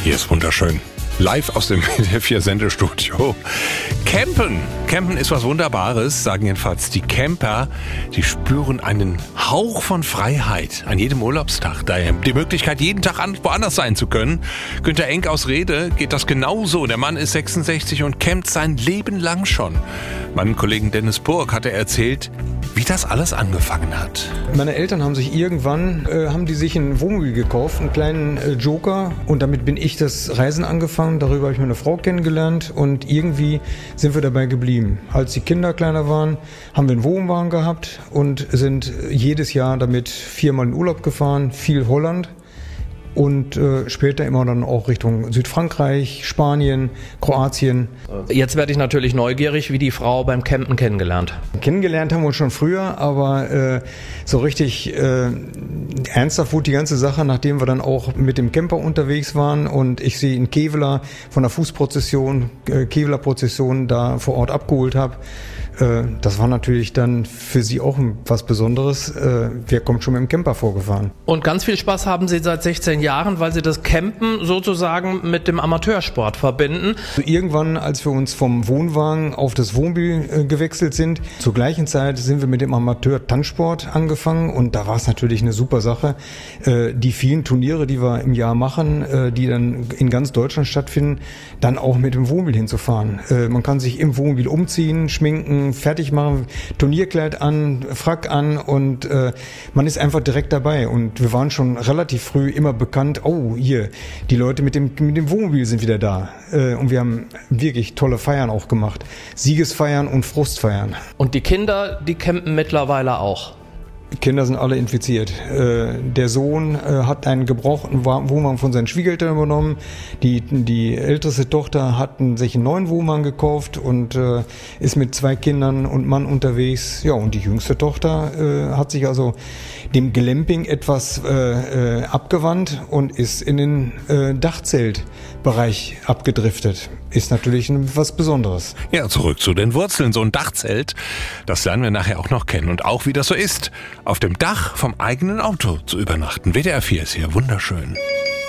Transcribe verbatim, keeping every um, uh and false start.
Hier ist wunderschön. Live aus dem W D R vier Sendestudio. Campen. Campen ist was Wunderbares, sagen jedenfalls die Camper. Die spüren einen Hauch von Freiheit an jedem Urlaubstag. Daher die Möglichkeit, jeden Tag woanders sein zu können. Günter Enck aus Rede geht das genauso. Der Mann ist sechsundsechzig und campt sein Leben lang schon. Meinem Kollegen Dennis Burg hat er erzählt, wie das alles angefangen hat. Meine Eltern haben sich irgendwann, äh, haben die sich ein Wohnmobil gekauft, einen kleinen äh, Joker. Und damit bin ich das Reisen angefangen. Darüber habe ich meine Frau kennengelernt. Und irgendwie sind wir dabei geblieben. Als die Kinder kleiner waren, haben wir einen Wohnwagen gehabt und sind jedes Jahr damit viermal in Urlaub gefahren. Viel Holland. Und äh, später immer dann auch Richtung Südfrankreich, Spanien, Kroatien. Jetzt werde ich natürlich neugierig, wie die Frau beim Campen kennengelernt. Kennengelernt haben wir uns schon früher, aber äh, so richtig äh, ernsthaft wurde die ganze Sache, nachdem wir dann auch mit dem Camper unterwegs waren und ich sie in Kevela von der Fußprozession, äh, Kevela-Prozession da vor Ort abgeholt habe. Das war natürlich dann für sie auch was Besonderes. Wer kommt schon mit dem Camper vorgefahren? Und ganz viel Spaß haben Sie seit sechzehn Jahren, weil Sie das Campen sozusagen mit dem Amateursport verbinden. Irgendwann, als wir uns vom Wohnwagen auf das Wohnmobil gewechselt sind, zur gleichen Zeit sind wir mit dem Amateur-Tanzsport angefangen und da war es natürlich eine super Sache. Die vielen Turniere, die wir im Jahr machen, die dann in ganz Deutschland stattfinden, dann auch mit dem Wohnmobil hinzufahren. Man kann sich im Wohnmobil umziehen, schminken, fertig machen, Turnierkleid an, Frack an und äh, man ist einfach direkt dabei. Und wir waren schon relativ früh immer bekannt, oh, hier, die Leute mit dem, mit dem Wohnmobil sind wieder da. Äh, und wir haben wirklich tolle Feiern auch gemacht. Siegesfeiern und Frustfeiern. Und die Kinder, die campen mittlerweile auch? Die Kinder sind alle infiziert. Äh, der Sohn äh, hat einen gebrauchten Wohnwagen von seinen Schwiegereltern übernommen. Die, die älteste Tochter hat sich einen neuen Wohnwagen gekauft und äh, ist mit zwei Kindern und Mann unterwegs. Ja, und die jüngste Tochter äh, hat sich also dem Glamping etwas äh, äh, abgewandt und ist in den äh, Dachzeltbereich abgedriftet. Ist natürlich was Besonderes. Ja, zurück zu den Wurzeln. So ein Dachzelt, das lernen wir nachher auch noch kennen. Und auch, wie das so ist, auf dem Dach vom eigenen Auto zu übernachten. W D R vier ist hier wunderschön.